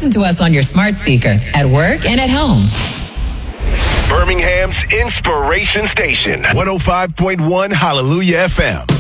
listen to us on your smart speaker, at work, and at home. Birmingham's Inspiration Station, 105.1 Hallelujah FM.